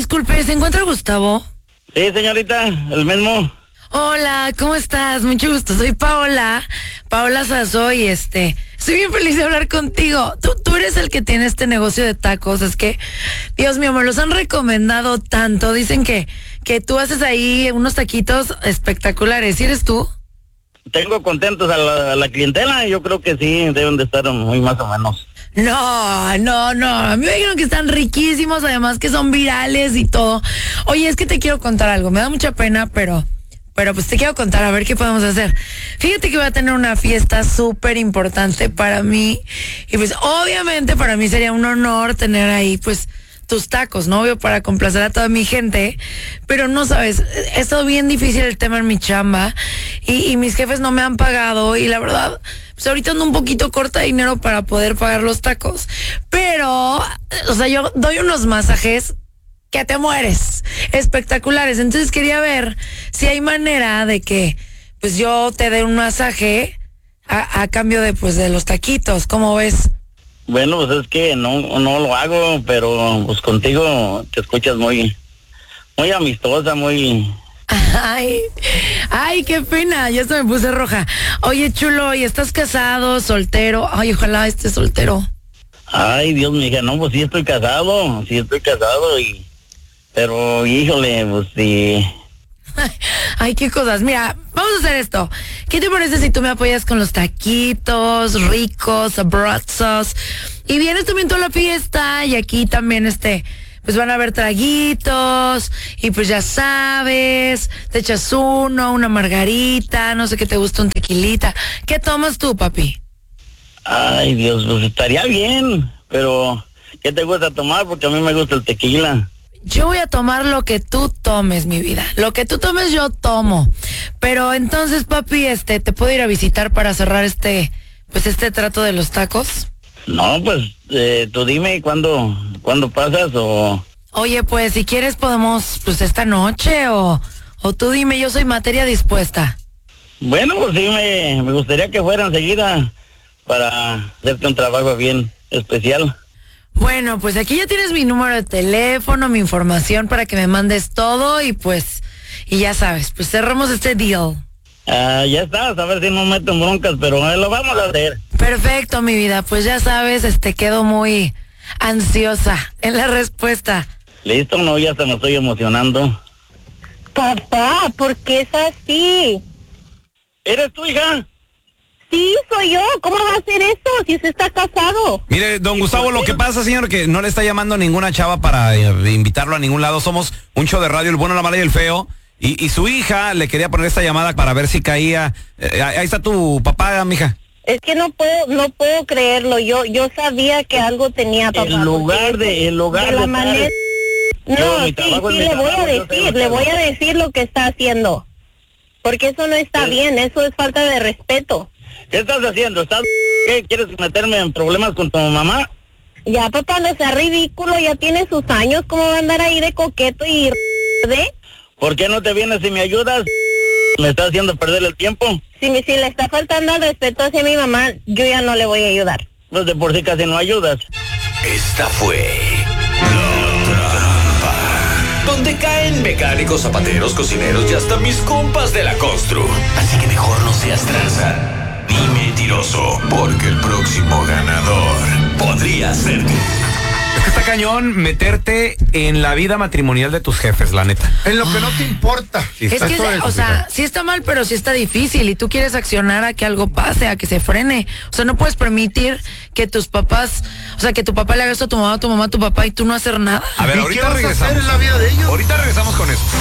disculpe, ¿se encuentra Gustavo? Sí, señorita, el mismo. Hola, ¿cómo estás? Mucho gusto, soy Paola Sazoy, estoy bien feliz de hablar contigo. Tú eres el que tiene este negocio de tacos, es que, Dios mío, me los han recomendado tanto, dicen que tú haces ahí unos taquitos espectaculares, ¿sí eres tú? Tengo contentos a la clientela, yo creo que sí, deben de estar muy más o menos. No, a mí me dijeron que están riquísimos, además que son virales y todo. Oye, es que te quiero contar algo, me da mucha pena, pero pues te quiero contar, a ver qué podemos hacer. Fíjate que voy a tener una fiesta súper importante para mí, y pues obviamente para mí sería un honor tener ahí pues tus tacos, ¿no? Obvio, para complacer a toda mi gente, pero no sabes, ha estado bien difícil el tema en mi chamba, y mis jefes no me han pagado, y la verdad, pues ahorita ando un poquito corta de dinero para poder pagar los tacos, pero, o sea, yo doy unos masajes que te mueres, espectaculares. Entonces quería ver si hay manera de que pues yo te dé un masaje a cambio de pues de los taquitos. ¿Cómo ves? Bueno, pues es que no lo hago, pero pues contigo te escuchas muy amistosa, muy... Ay, qué pena, ya se me puse roja. Oye, chulo, ¿y estás casado, soltero? Ay, ojalá estés soltero. Ay, Dios, mija, no, pues sí estoy casado, pero, híjole, pues sí. Ay, qué cosas. Mira, vamos a hacer esto. ¿Qué te parece si tú me apoyas con los taquitos ricos, sabrosos? Y vienes también toda la fiesta, y aquí también pues van a haber traguitos, y pues ya sabes, te echas una margarita, no sé qué te gusta, un tequilita. ¿Qué tomas tú, papi? Ay, Dios, pues estaría bien, pero ¿qué te gusta tomar? Porque a mí me gusta el tequila. Yo voy a tomar lo que tú tomes, mi vida. Lo que tú tomes, yo tomo. Pero entonces, papi, ¿te puedo ir a visitar para cerrar este trato de los tacos? No, pues, tú dime cuándo pasas o... Oye, pues, si quieres podemos, pues, esta noche o tú dime, yo soy materia dispuesta. Bueno, pues sí, me gustaría que fuera enseguida para hacerte un trabajo bien especial. Bueno, pues aquí ya tienes mi número de teléfono, mi información para que me mandes todo y ya sabes, pues cerramos este deal. Ya estás, a ver si no meto en broncas, pero lo vamos a hacer. Perfecto, mi vida, pues ya sabes, quedo muy ansiosa en la respuesta. Listo, no, ya se me estoy emocionando. Papá, ¿por qué es así? ¿Eres tu hija? Sí, soy yo. ¿Cómo va a hacer esto si usted está casado? Mire, don Gustavo, lo que pasa, señor, que no le está llamando ninguna chava para invitarlo a ningún lado. Somos un show de radio, el bueno, la mala y el feo. Y su hija le quería poner esta llamada para ver si caía. Ahí está tu papá, mija. Es que no puedo creerlo. Yo sabía que algo tenía, papá. En lugar de la manera... No, sí, le voy a decir lo que está haciendo. Porque eso no está bien, eso es falta de respeto. ¿Qué estás haciendo? ¿Qué? ¿Quieres meterme en problemas con tu mamá? Ya, papá, no sea ridículo, ya tiene sus años, ¿cómo va a andar ahí de coqueto y de? ¿Por qué no te vienes y me ayudas? ¿Me estás haciendo perder el tiempo? Si le está faltando el respeto hacia mi mamá, yo ya no le voy a ayudar. Pues de por sí casi no ayudas. Esta fue La Trampa, donde caen mecánicos, zapateros, cocineros y hasta mis compas de la constru. Así que mejor no seas tranza ni mentiroso, porque el próximo ganador podría ser tú. Es que está cañón meterte en la vida matrimonial de tus jefes, la neta. En lo que no te importa. Sí, Es que, o sea, sí está mal, pero sí está difícil y tú quieres accionar a que algo pase, a que se frene. O sea, no puedes permitir que tus papás, o sea, que tu papá le haga esto a tu mamá, a tu papá y tú no hacer nada. A ver, ¿Y ahorita qué vas a regresamos. hacer en la vida de ellos? Ahorita regresamos con eso.